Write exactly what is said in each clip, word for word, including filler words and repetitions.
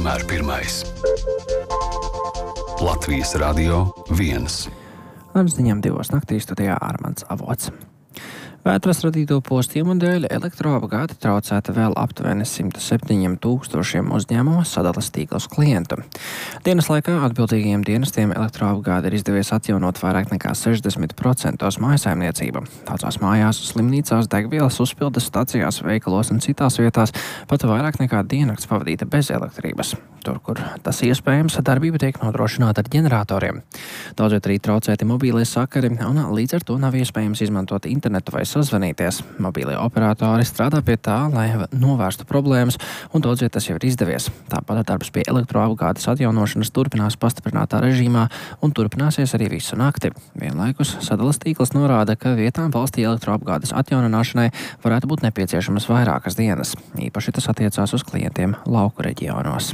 vienmēr pirmais. Latvijas Radio viens. Ar ziņām divos naktī studijā Armands Avots. Vētras radīto postījumu dēļ elektroapgāde traucēta vēl aptuveni simt septiņiem tūkstošiem uzņēmumu sadales tīklus klientu. Dienas laikā atbildīgajiem dienestiem elektroapgāde ir izdevies atjaunot vairāk nekā sešdesmit procentos mājasaimniecību. Daudzās mājās, slimnīcās, degvielas uzpildes stacijās, veikalos un citās vietās pat vairāk nekā diennakts pavadīta bez elektrības. Tur, kur tas iespējams, darbība tiek nodrošināta ar ģeneratoriem. Daudzviet arī traucēti mobīlie sakari, un līdz ar to nav iespējams izmantot internetu vai sazvanīties. Mobīlie operatori strādā pie tā, lai novērstu problēmas, un daudzviet tas jau ir izdevies. Tāpat darbs pie elektroapgādes atjaunošanas turpinās pastiprinātā režīmā un turpināsies arī visu nakti. Vienlaikus sadales tīkls norāda, ka vietām valstī elektroapgādes atjaunināšanai varētu būt nepieciešamas vairākas dienas. Īpaši tas attiecās uz klientiem lauku reģionos.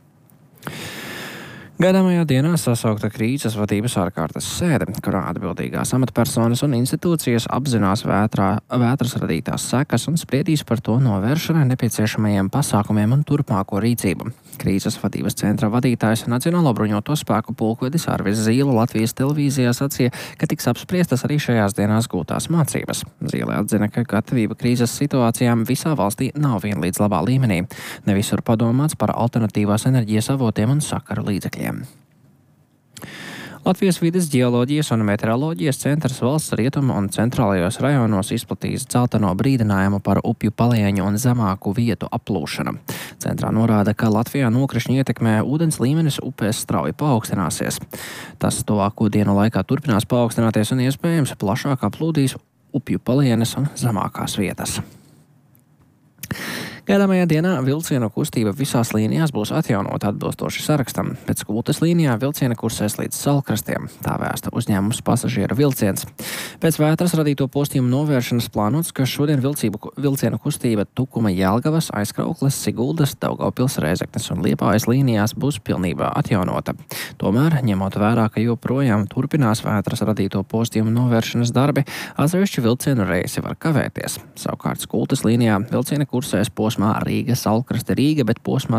Gaidāmajā dienā sasaukta krīzes vadības ārkārtas sēde, kurā atbildīgās amatpersonas un institūcijas apzinās vētrā, vētras radītās sekas un spriedīs par to novēršanai nepieciešamajiem pasākumiem un turpmāko rīcību. Krīzes vadības centra vadītājs Nacionālo bruņoto spēku pulkvedis Arvis Zīle Latvijas televīzijā sacīja, ka tiks apspriestas arī šajās dienās gūtās mācības. Zīle atzina, ka gatavība krīzes situācijām visā valstī nav vienlīdz labā līmenī. Ne visur padomāts par alternatīvās enerģijas avotiem un sakaru līdzekļiem. Latvijas vides ģeoloģijas un meteoroloģijas centrs valsts rietumu un centrālajos rajonos izplatījis dzelteno brīdinājumu par upju palieņu un zemāku vietu aplūšanu. Centrā norāda, ka Latvijā nokrišņu ietekmē ūdens līmenis upēs strauji paaugstināsies. Tas tuvāko dienu laikā turpinās paaugstināties un iespējams plašāk aplūdīs upju palienes un zemākās vietas. Gaidāmajā dienā vilcienu kustība visās līnijās būs atjaunota atbilstoši sarakstam. Pēc Kultes līnijā vilcieni kursēs līdz Salkrastiem. Tā vēsta uzņēmums pasažieru vilciens. Pēc vētras radīto postījumu novēršanas plānots, ka šodien vilcību, vilcienu kustība Tukuma Jelgavas, Aizkraukles, Siguldas, Daugavpils, Rēzeknes un Liepājas līnijās būs pilnībā atjaunota. Tomēr, ņemot vērā, ka joprojām turpinās vētras radīto postījumu novēršanas darbi, atsevišķi vilcienu reisi var kavēties. Savukārt Kultes līnijā vilcieni kursēs posmā Rīga, Salkraste, Rīga, bet posmā